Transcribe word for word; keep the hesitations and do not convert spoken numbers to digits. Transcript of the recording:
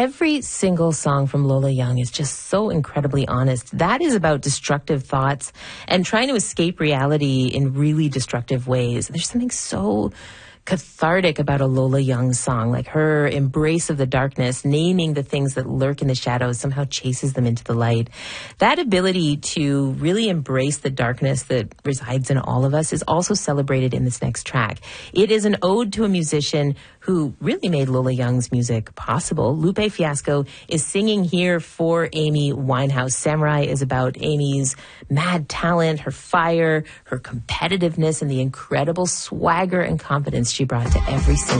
every single song from Lola Young is just so incredibly honest. That is about destructive thoughts and trying to escape reality in really destructive ways. There's something so cathartic about a Lola Young song, like her embrace of the darkness, naming the things that lurk in the shadows, somehow chases them into the light. That ability to really embrace the darkness that resides in all of us is also celebrated in this next track. It is an ode to a musician who really made Lola Young's music possible. Lupe Fiasco is singing here for Amy Winehouse. Samurai is about Amy's mad talent, her fire, her competitiveness, and the incredible swagger and confidence she brought to every single